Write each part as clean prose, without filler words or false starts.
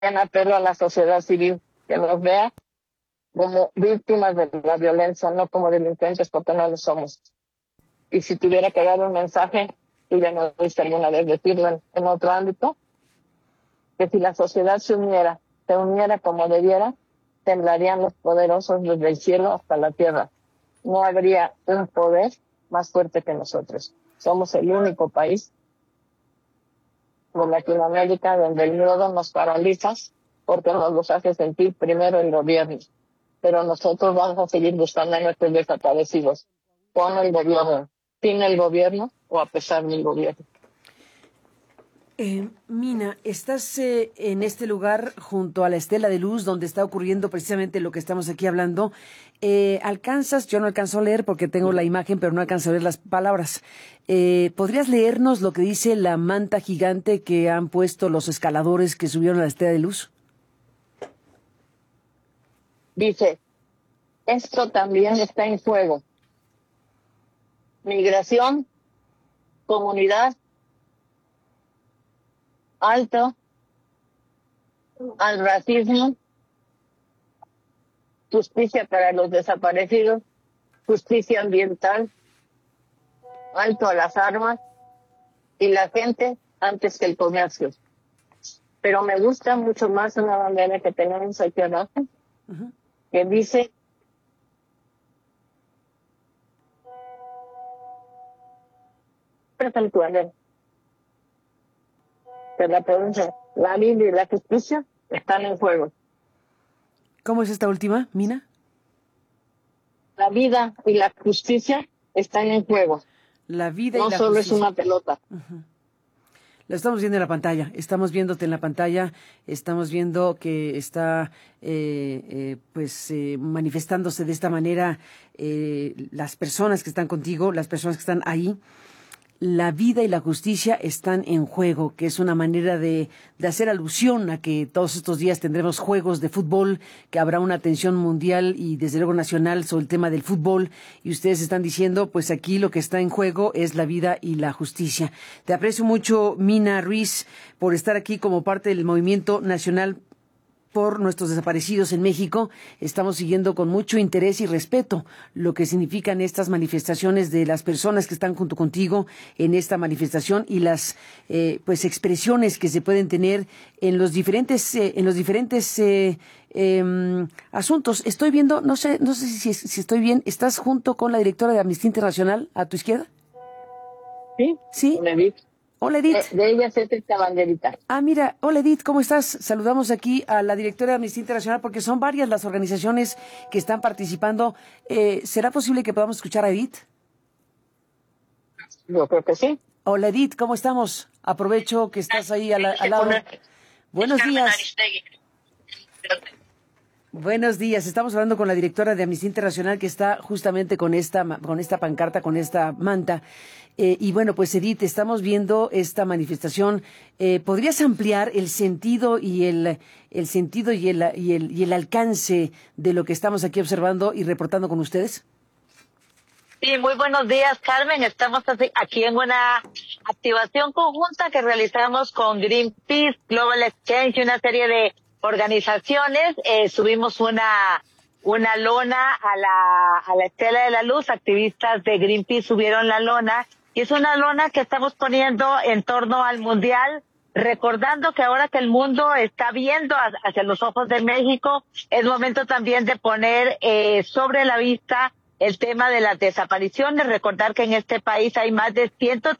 apelo a la sociedad civil que nos vea como víctimas de la violencia, no como delincuentes, porque no lo somos. Y si tuviera que dar un mensaje, y ya no viste alguna vez decirlo en otro ámbito, que si la sociedad se uniera como debiera, temblarían los poderosos desde el cielo hasta la tierra. No habría un poder más fuerte que nosotros. Somos el único país de Latinoamérica donde el miedo nos paraliza porque nos los hace sentir primero el gobierno. Pero nosotros vamos a seguir buscando a nuestros desaparecidos, con el gobierno, sin el gobierno o a pesar del gobierno. Mina, estás en este lugar junto a la Estela de Luz, donde está ocurriendo precisamente lo que estamos aquí hablando. ¿Alcanzas? Yo no alcanzo a leer porque tengo la imagen, pero no alcanzo a leer las palabras. ¿Podrías leernos lo que dice la manta gigante que han puesto los escaladores que subieron a la Estela de Luz? Dice, esto también está en juego. Migración, comunidad, alto al racismo, justicia para los desaparecidos, justicia ambiental, alto a las armas y la gente antes que el comercio. Pero me gusta mucho más una bandera que tenemos aquí abajo, que dice que la provincia, la vida y la justicia están en juego. ¿Cómo es esta última, Mina? La vida y la justicia están en juego. La vida no y la solo justicia. Es una pelota. Lo estamos viendo en la pantalla, estamos viéndote en la pantalla, estamos viendo que está manifestándose de esta manera las personas que están contigo, las personas que están ahí. La vida y la justicia están en juego, que es una manera de hacer alusión a que todos estos días tendremos juegos de fútbol, que habrá una atención mundial y desde luego nacional sobre el tema del fútbol, y ustedes están diciendo, pues aquí lo que está en juego es la vida y la justicia. Te aprecio mucho, Mina Ruiz, por estar aquí como parte del Movimiento Nacional por nuestros desaparecidos en México. Estamos siguiendo con mucho interés y respeto lo que significan estas manifestaciones de las personas que están junto contigo en esta manifestación y las expresiones que se pueden tener en los diferentes asuntos. Estoy viendo, no sé si estoy bien. ¿Estás junto con la directora de Amnistía Internacional a tu izquierda? Sí. Hola, Edith. De ella se esta banderita. Mira, hola, Edith, ¿cómo estás? Saludamos aquí a la directora de Amnistía Internacional porque son varias las organizaciones que están participando. ¿Será posible que podamos escuchar a Edith? Yo creo que sí. Hola, Edith, ¿cómo estamos? Aprovecho que estás ahí al lado. Buenos días. Buenos días. Estamos hablando con la directora de Amnistía Internacional que está justamente con esta pancarta, con esta manta. Y bueno, pues Edith, estamos viendo esta manifestación. ¿Podrías ampliar el sentido y el alcance de lo que estamos aquí observando y reportando con ustedes? Sí, muy buenos días, Carmen. Estamos aquí en una activación conjunta que realizamos con Greenpeace, Global Exchange y una serie de organizaciones. Subimos una lona a la Estela de la Luz. Activistas de Greenpeace subieron la lona y es una lona que estamos poniendo en torno al Mundial, recordando que ahora que el mundo está viendo hacia los ojos de México, es momento también de poner sobre la vista el tema de las desapariciones. Recordar que en este país hay más de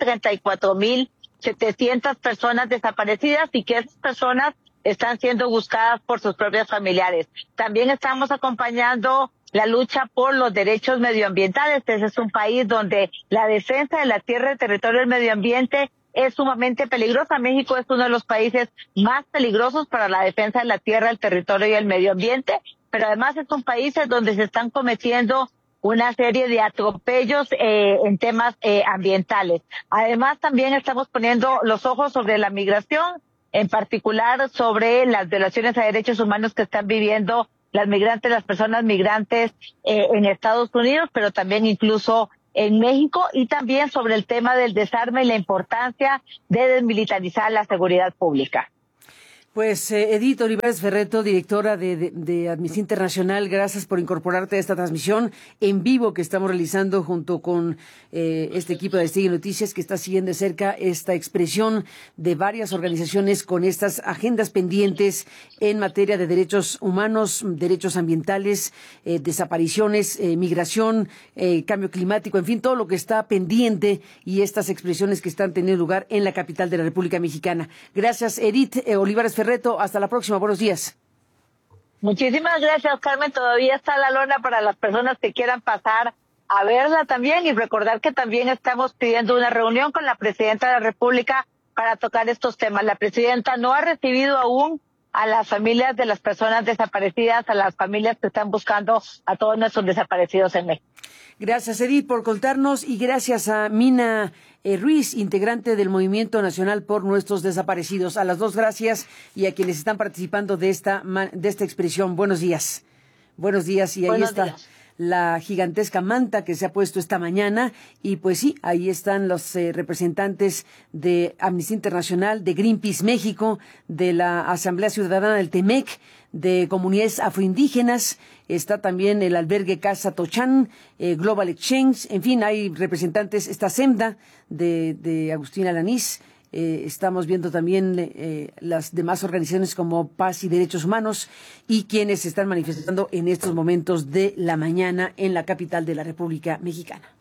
134,700 personas desaparecidas y que esas personas están siendo buscadas por sus propios familiares. También estamos acompañando la lucha por los derechos medioambientales. Este es un país donde la defensa de la tierra, el territorio y el medio ambiente es sumamente peligrosa. México es uno de los países más peligrosos para la defensa de la tierra, el territorio y el medio ambiente, pero además es un país donde se están cometiendo una serie de atropellos en temas ambientales. Además, también estamos poniendo los ojos sobre la migración, en particular sobre las violaciones a derechos humanos que están viviendo las personas migrantes en Estados Unidos, pero también incluso en México, y también sobre el tema del desarme y la importancia de desmilitarizar la seguridad pública. Pues Edith Olivares Ferretto, directora de Amnistía Internacional, gracias por incorporarte a esta transmisión en vivo que estamos realizando junto con este equipo de Sigue Noticias, que está siguiendo de cerca esta expresión de varias organizaciones con estas agendas pendientes en materia de derechos humanos, derechos ambientales, desapariciones, migración, cambio climático, en fin, todo lo que está pendiente y estas expresiones que están teniendo lugar en la capital de la República Mexicana. Gracias, Edith Olivares Ferretto. Hasta la próxima. Buenos días. Muchísimas gracias, Carmen. Todavía está la lona para las personas que quieran pasar a verla también, y recordar que también estamos pidiendo una reunión con la presidenta de la República para tocar estos temas. La presidenta no ha recibido aún a las familias de las personas desaparecidas, a las familias que están buscando a todos nuestros desaparecidos en México. Gracias, Edith, por contarnos, y gracias a Mina Ruiz, integrante del Movimiento Nacional por Nuestros Desaparecidos. A las dos, gracias, y a quienes están participando de esta expresión. Buenos días. Buenos días, y ahí está la gigantesca manta que se ha puesto esta mañana, y pues sí, ahí están los representantes de Amnistía Internacional, de Greenpeace México, de la Asamblea Ciudadana del TEMEC, de comunidades afroindígenas. Está también el albergue Casa Tochán, Global Exchange, en fin, hay representantes, esta SEMDA de Agustín Alanís. Estamos viendo también las demás organizaciones como Paz y Derechos Humanos, y quienes se están manifestando en estos momentos de la mañana en la capital de la República Mexicana.